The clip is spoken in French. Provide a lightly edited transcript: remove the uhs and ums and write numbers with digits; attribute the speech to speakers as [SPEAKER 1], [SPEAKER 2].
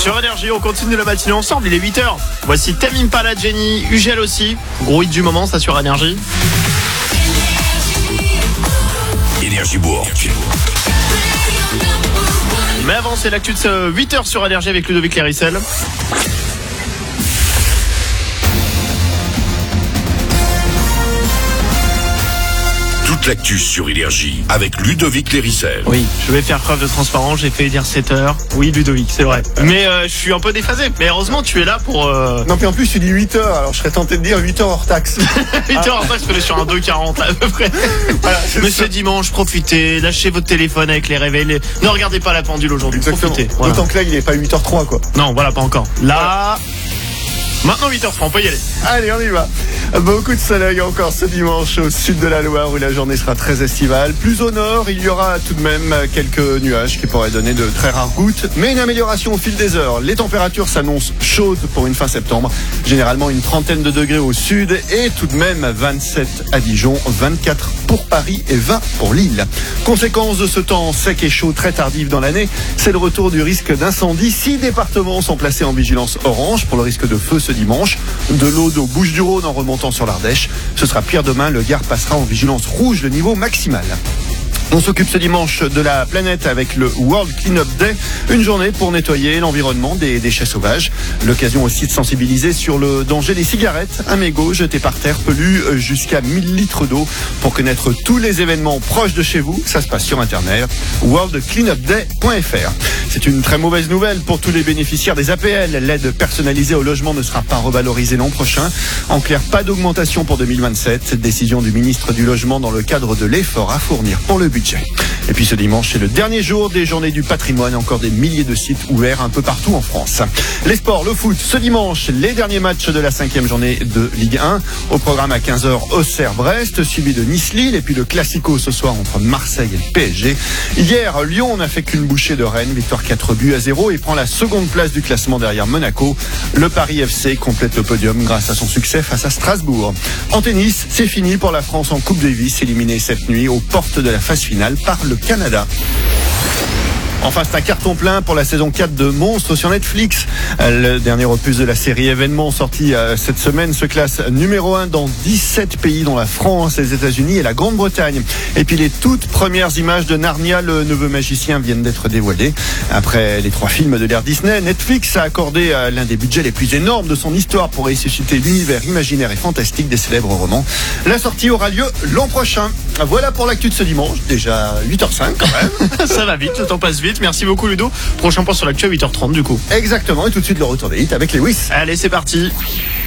[SPEAKER 1] Sur Énergie, on continue la matinée ensemble, il est 8h. Voici Tamim Pala, Jenny, Ugel aussi. Gros hit du moment, ça sur Énergie.
[SPEAKER 2] Énergie Bourg.
[SPEAKER 1] Mais avant, c'est l'actu de 8h sur Énergie avec Ludovic Lérissel.
[SPEAKER 2] Toute l'actu sur Énergie avec Ludovic Lérissel.
[SPEAKER 1] Oui, je vais faire preuve de transparence, j'ai fait dire 7h. Oui, Ludovic, c'est vrai. Mais je suis un peu déphasé. Mais heureusement, tu es là pour...
[SPEAKER 3] Non, puis en plus, tu dis 8h, alors je serais tenté de dire 8h hors taxe.
[SPEAKER 1] 8h en fait, je peux sur un 2,40 à peu près.
[SPEAKER 3] Voilà,
[SPEAKER 1] Mais c'est dimanche, profitez, lâchez votre téléphone avec les réveils. Ne regardez pas la pendule aujourd'hui,
[SPEAKER 3] Exactement.
[SPEAKER 1] profitez. Voilà.
[SPEAKER 3] D'autant que là, il n'est pas 8h03, quoi.
[SPEAKER 1] Non, voilà, pas encore. Là... Maintenant 8h30, on peut y aller.
[SPEAKER 3] Allez, on y va. Beaucoup de soleil encore ce dimanche au sud de la Loire où la journée sera très estivale. Plus au nord, il y aura tout de même quelques nuages qui pourraient donner de très rares gouttes, mais une amélioration au fil des heures. Les températures s'annoncent chaudes pour une fin septembre. Généralement une trentaine de degrés au sud et tout de même 27 à Dijon, 24 pour Paris et 20 pour Lille. Conséquence de ce temps sec et chaud très tardif dans l'année, c'est le retour du risque d'incendie. 6 départements sont placés en vigilance orange pour le risque de feu ce dimanche. De l'Aude aux Bouches-du-Rhône en remontant sur l'Ardèche. Ce sera pire demain, le Gard passera en vigilance rouge, le niveau maximal. On s'occupe ce dimanche de la planète avec le World Cleanup Day, une journée pour nettoyer l'environnement des déchets sauvages. L'occasion aussi de sensibiliser sur le danger des cigarettes. Un mégot jeté par terre pollue jusqu'à 1000 litres d'eau. Pour connaître tous les événements proches de chez vous, ça se passe sur internet, worldcleanupday.fr. C'est une très mauvaise nouvelle pour tous les bénéficiaires des APL. L'aide personnalisée au logement ne sera pas revalorisée l'an prochain. En clair, pas d'augmentation pour 2027. Cette décision du ministre du Logement dans le cadre de l'effort à fournir pour le budget. Et puis ce dimanche, c'est le dernier jour des journées du patrimoine. Encore des milliers de sites ouverts un peu partout en France. Les sports, le foot, ce dimanche, les derniers matchs de la 5e journée de Ligue 1. Au programme à 15h, Auxerre-Brest, suivi de Nice-Lille. Et puis le Classico ce soir entre Marseille et le PSG. Hier, Lyon n'a fait qu'une bouchée de Rennes. Victoire 4-0 et prend la seconde place du classement derrière Monaco. Le Paris FC complète le podium grâce à son succès face à Strasbourg. En tennis, c'est fini pour la France en Coupe Davis, éliminée cette nuit aux portes de la phase finale par le Canada. Enfin, c'est un carton plein pour la saison 4 de Monstres sur Netflix. Le dernier opus de la série événement sorti cette semaine se classe numéro 1 dans 17 pays, dont la France, les États-Unis et la Grande-Bretagne. Et puis les toutes premières images de Narnia, le neveu magicien, viennent d'être dévoilées. Après les 3 films de l'ère Disney, Netflix a accordé l'un des budgets les plus énormes de son histoire pour ressusciter l'univers imaginaire et fantastique des célèbres romans. La sortie aura lieu l'an prochain. Voilà pour l'actu de ce dimanche, déjà 8h05 quand même.
[SPEAKER 1] Ça va vite, le temps passe vite. Merci beaucoup Ludo. Prochain point sur l'actu à 8h30 du coup.
[SPEAKER 3] Exactement, et tout de suite le retour des hits avec Lewis.
[SPEAKER 1] Allez, c'est parti.